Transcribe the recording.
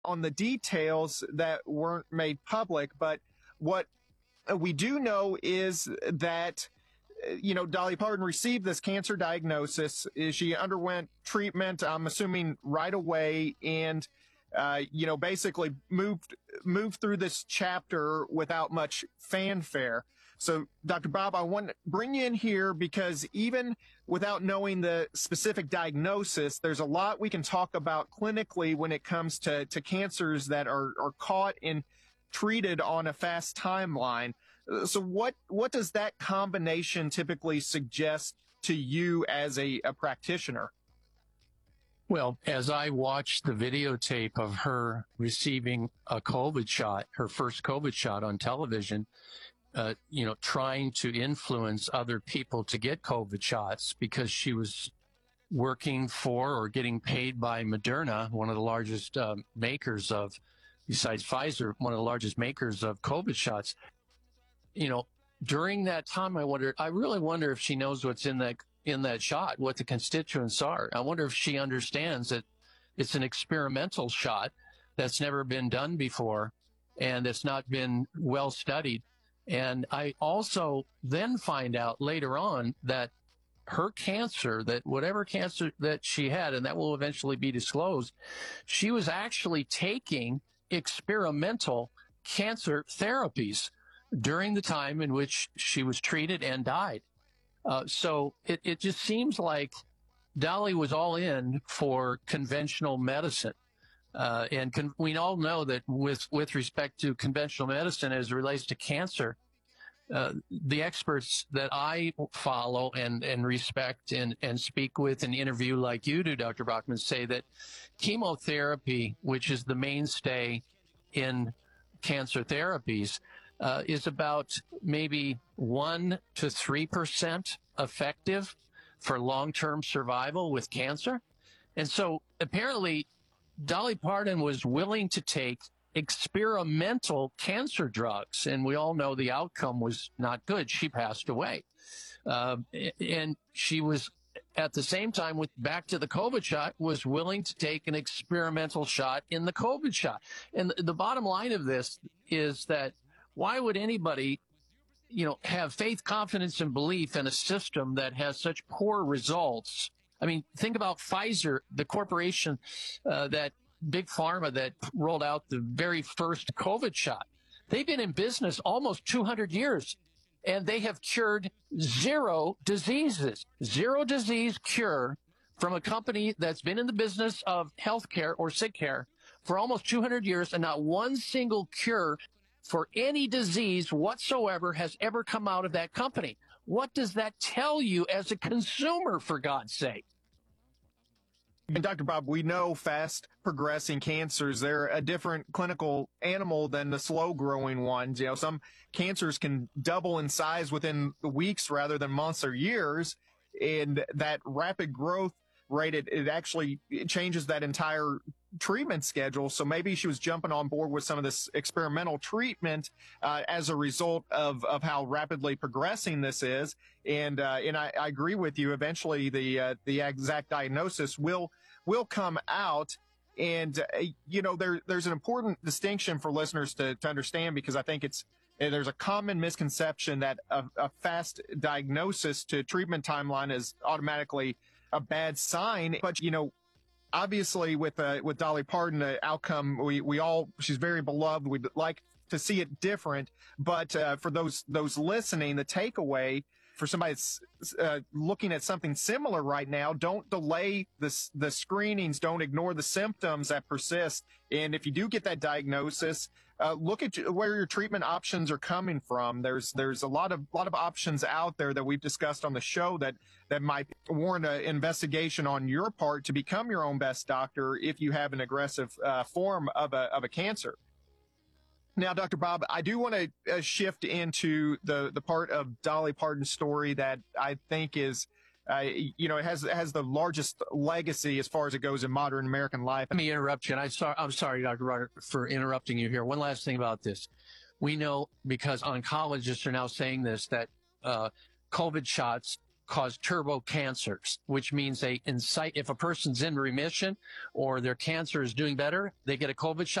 on the details that weren't made public, but what we do know is that Dolly Parton received this cancer diagnosis. She underwent treatment, I'm assuming right away, and basically moved through this chapter without much fanfare. So, Dr. Bob, I want to bring you in here because even without knowing the specific diagnosis, there's a lot we can talk about clinically when it comes to cancers that are caught and treated on a fast timeline. So what does that combination typically suggest to you as a practitioner? Well, as I watched the videotape of her receiving a COVID shot, her first COVID shot on television, trying to influence other people to get COVID shots because she was working for or getting paid by Moderna, one of the largest makers of, besides Pfizer, one of the largest makers of COVID shots. During that time, I really wonder if she knows what's in that shot, what the constituents are. I wonder if she understands that it's an experimental shot that's never been done before and it's not been well studied. And I also then find out later on that her cancer, that whatever cancer that she had, and that will eventually be disclosed, she was actually taking experimental cancer therapies during the time in which she was treated and died. So it just seems like Dolly was all in for conventional medicine. We all know that with respect to conventional medicine as it relates to cancer, the experts that I follow and respect and speak with and interview like you do, Dr. Brockman, say that chemotherapy, which is the mainstay in cancer therapies, is about maybe 1 to 3% effective for long-term survival with cancer. And so apparently Dolly Parton was willing to take experimental cancer drugs, and we all know the outcome was not good. She passed away. And she was, at the same time, back to the COVID shot, was willing to take an experimental shot in the COVID shot. And the bottom line of this is that why would anybody, have faith, confidence, and belief in a system that has such poor results? I mean, think about Pfizer, the corporation, that big pharma that rolled out the very first COVID shot. They've been in business almost 200 years, and they have cured 0 diseases, 0 disease cure from a company that's been in the business of healthcare or sick care for almost 200 years, and not one single cure for any disease whatsoever has ever come out of that company. What does that tell you as a consumer, for God's sake? And Dr. Bob, we know fast progressing cancers, they're a different clinical animal than the slow growing ones. Some cancers can double in size within weeks rather than months or years. And that rapid growth rate, it actually changes that entire treatment schedule. So maybe she was jumping on board with some of this experimental treatment as a result of how rapidly progressing this is. And I agree with you. Eventually, the exact diagnosis will come out. And there's an important distinction for listeners to understand, because I think there's a common misconception that a fast diagnosis to treatment timeline is automatically a bad sign. But obviously with Dolly Parton, the outcome, she's very beloved. We'd like to see it different, but for those listening, the takeaway for somebody that's looking at something similar right now, don't delay the screenings, don't ignore the symptoms that persist. And if you do get that diagnosis, look at where your treatment options are coming from. There's a lot of options out there that we've discussed on the show that might warrant an investigation on your part to become your own best doctor if you have an aggressive form of a cancer. Now, Dr. Bob, I do want to shift into the part of Dolly Parton's story that I think is, it has the largest legacy as far as it goes in modern American life. Let me interrupt you. And I'm sorry, Dr. Roderick, for interrupting you here. One last thing about this. We know, because oncologists are now saying this, that COVID shots cause turbo cancers, which means they incite, if a person's in remission or their cancer is doing better, they get a COVID shot.